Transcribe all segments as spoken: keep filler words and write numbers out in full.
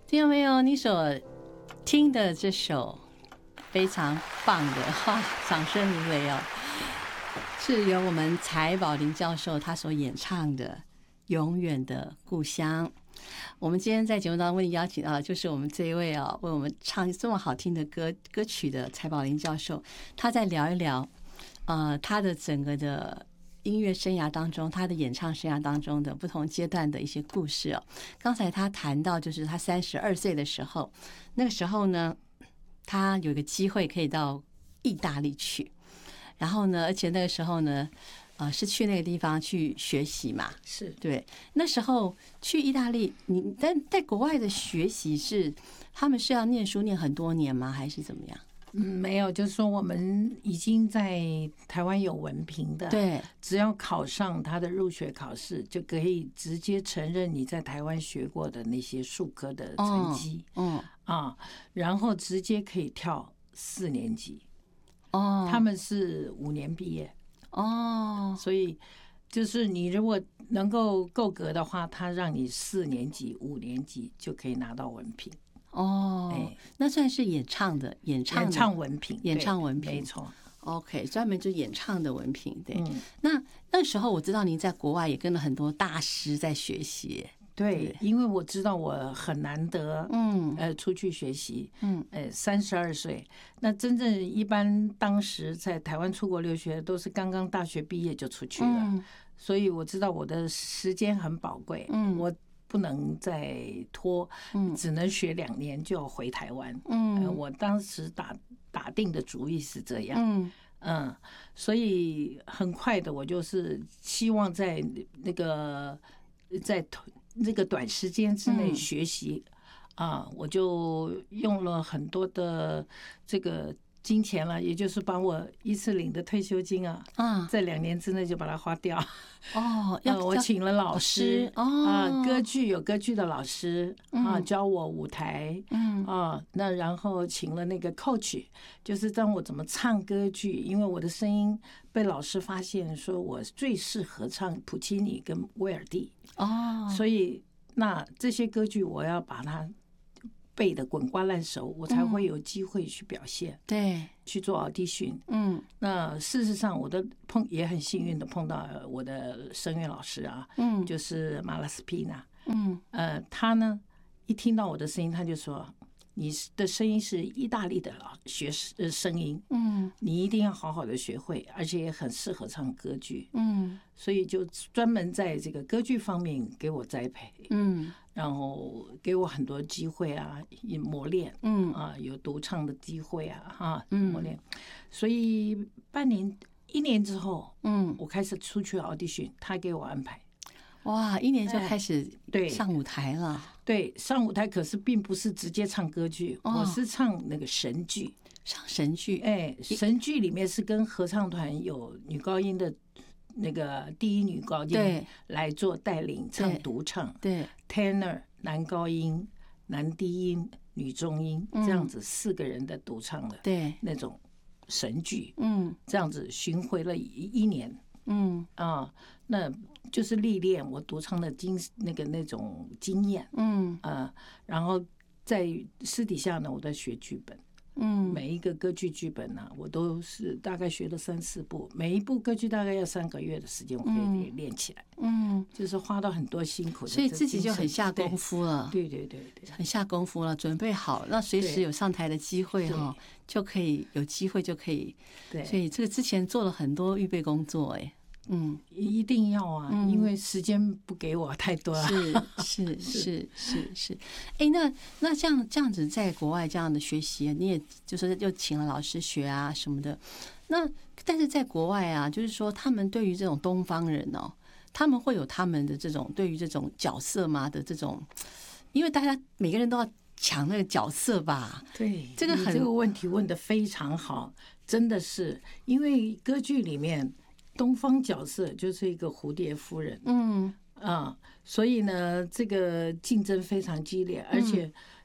听到没有？你所听的这首非常棒的哈，掌声如雷哦，是由我们柴宝林教授他所演唱的《永远的故乡》。我们今天在节目当中为你邀请到的就是我们这一位啊，为我们唱这么好听的歌歌曲的柴宝林教授，他在聊一聊呃他的整个的音乐生涯当中，他的演唱生涯当中的不同阶段的一些故事哦。刚才他谈到，就是他三十二岁的时候，那个时候呢，他有一个机会可以到意大利去，然后呢，而且那个时候呢，呃，是去那个地方去学习嘛， 是对。那时候去意大利，你但在国外的学习是他们是要念书念很多年吗？还是怎么样？ 嗯，没有，就是说我们已经在台湾有文凭的， 对， 只要考上他的入学考试，就可以直接承认你在台湾学过的那些术科的成绩， 嗯啊，然后直接可以跳四年级。 哦， 他们是五年毕业哦， 所以就是你如果能够够格的话，他让你四年级、五年级就可以拿到文凭。 哦， 哎， 那算是演唱的演唱的演唱文凭， 演唱文凭， 没错。 OK， 专门就演唱的文凭。对， 嗯， 那那时候我知道您在国外也跟了很多大师在学习。 对，因为我知道我很难得， 嗯， 呃，出去学习， 嗯， 呃，三十二岁，那真正一般当时在台湾出国留学都是刚刚大学毕业就出去了， 嗯， 所以我知道我的时间很宝贵， 嗯， 我不能再拖， 嗯， 只能学两年就要回台湾， 嗯， 呃，我当时打打定的主意是这样， 嗯嗯，所以很快的，我就是希望在那个在这个短时间之内学习，嗯、啊，我就用了很多的这个金钱了，也就是把我一次领的退休金啊， 啊， 在两年之内就把它花掉。 哦，要、 呃、我请了老师哦， 啊，歌剧有歌剧的老师啊，教我舞台， 嗯啊，那然后请了那个 coach， 就是让我怎么唱歌剧，因为我的声音被老师发现说我最适合唱普契尼跟威尔第， 哦， 所以那这些歌剧我要把它背得滚瓜烂熟，我才会有机会去表现， 对， 去做audition。 嗯那事实上，我的碰也很幸运的碰到我的声乐老师啊， 嗯， 就是马拉斯皮纳， 嗯呃，他呢一听到我的声音，他就说：“你的声音是意大利的学呃声音， 嗯你一定要好好的学会，而且也很适合唱歌剧。” 嗯所以就专门在这个歌剧方面给我栽培， 嗯然后给我很多机会啊，也磨练， 嗯啊，有独唱的机会啊，哈， 嗯磨练。所以半年一年之后， 嗯， 我开始出去 audition，他给我安排。 哇，一年就开始对上舞台了。 对，上舞台可是并不是直接唱歌剧， 哦我是唱那个神剧。 上神剧， 哎，神剧里面是跟合唱团有女高音的那个第一女高音对来做带领唱对独唱对， ，tenor 男高音、男低音、女中音嗯这样子四个人的独唱的对， 那种神剧， 嗯这样子巡回了一一年嗯啊，那就是历练我独唱的经那个那种经验嗯啊，然后在私底下呢，我在学剧本。 嗯， 每一个歌剧剧本呢、啊，我都是大概学了三四部，每一部歌剧大概要三个月的时间，我可以练起来。 嗯， 就是花到很多辛苦的， 所以自己就很下功夫了。 对对对对， 很下功夫了，准备好，那随时有上台的机会哈，就可以有机会就可以。 对， 所以这个之前做了很多预备工作，哎，嗯， 一定要啊， 嗯因为时间不给我太多了。 是是是是是，哎，那那这样这样子在国外这样的学习，你也就是又请了老师学啊什么的。那但是在国外啊，就是说他们对于这种东方人哦，他们会有他们的这种对于这种角色嘛的这种，因为大家每个人都要抢那个角色吧。 对， 这个很你这个问题问得非常好，真的是因为歌剧里面东方角色就是一个蝴蝶夫人， 嗯啊，所以呢，这个竞争非常激烈，而且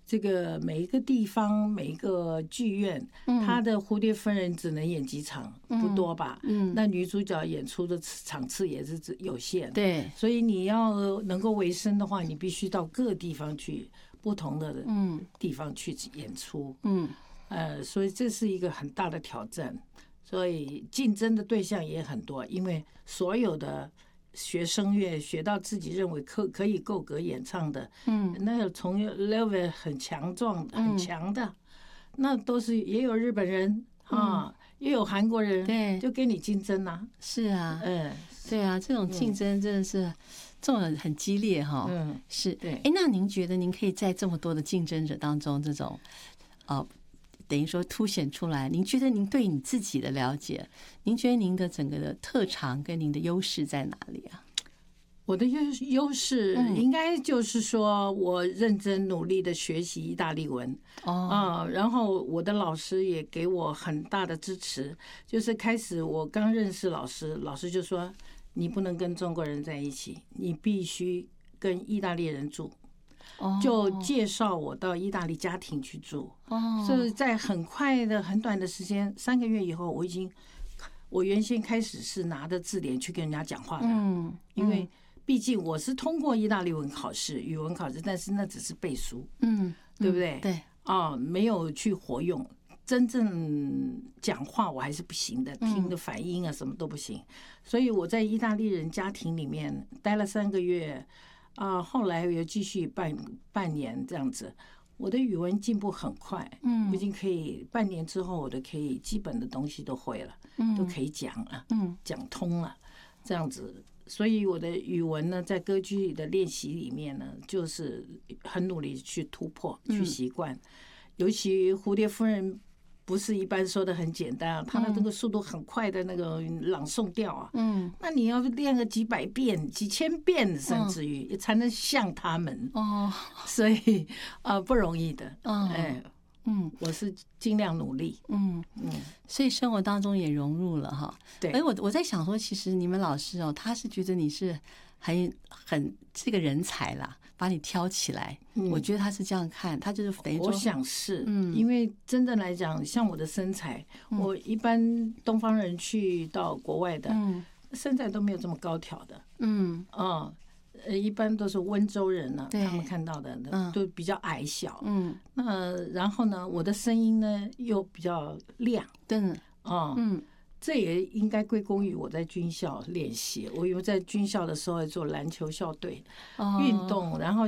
这个每一个地方每一个剧院，他的蝴蝶夫人只能演几场，不多吧？嗯，那女主角演出的场次也是有限， 对， 所以你要能够维生的话，你必须到各地方去，不同的地方去演出，嗯，呃，所以这是一个很大的挑战，所以竞争的对象也很多，因为所有的。学声乐学到自己认为可可以够格演唱的，嗯，那个从 level 很强壮、很强的，那都是也有日本人啊，也有韩国人， 对， 就跟你竞争啊。 是啊， 嗯， 对啊，这种竞争真的是这种很激烈哈。嗯，是。 对， 哎，那您觉得您可以在这么多的竞争者当中，这种呃。等于说凸显出来，您觉得您对你自己的了解，您觉得您的整个的特长跟您的优势在哪里啊？ 我的优优势应该就是说我认真努力的学习意大利文啊，然后我的老师也给我很大的支持。就是开始我刚认识老师，老师就说你不能跟中国人在一起，你必须跟意大利人住。就介绍我到意大利家庭去住，所以在很快的很短的时间，三个月以后，我已经我原先开始是拿着字典去跟人家讲话的，嗯，因为毕竟我是通过意大利文考试、语文考试，但是那只是背书，嗯，对不对？ 对， 啊，没有去活用，真正讲话我还是不行的，听的反应啊什么都不行，所以我在意大利人家庭里面待了三个月。啊，后来又继续半半年这样子，我的语文进步很快，嗯，我已经可以半年之后，我都可以基本的东西都会了，嗯，都可以讲了，嗯，讲通了，这样子，所以我的语文呢，在歌剧里的练习里面呢，就是很努力去突破，去习惯，尤其蝴蝶夫人。不是一般说的很简单，他的这个速度很快的那个朗诵调啊，嗯，那你要练个几百遍、几千遍，甚至于才能像他们哦，所以啊、呃、不容易的，哎，嗯，我是尽量努力，嗯嗯，所以生活当中也融入了哈， 对， 哎，我我在想说，其实你们老师哦，他是觉得你是很很这个人才啦。把你挑起来，我觉得他是这样看，他就是等于说， 我想是，嗯，因为真的来讲，像我的身材，我一般东方人去到国外的，嗯，身材都没有这么高挑的，嗯，哦，呃，一般都是温州人呢，他们看到的都比较矮小，嗯，那然后呢，我的声音呢又比较亮， 对， 哦，嗯。这也应该归功于我在军校练习。我有在军校的时候做篮球校队运动，然后